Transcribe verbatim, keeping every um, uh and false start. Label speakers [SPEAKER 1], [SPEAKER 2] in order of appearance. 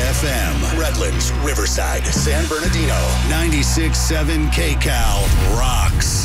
[SPEAKER 1] F M, Redlands, Riverside, San Bernardino, ninety-six point seven K Cal rocks.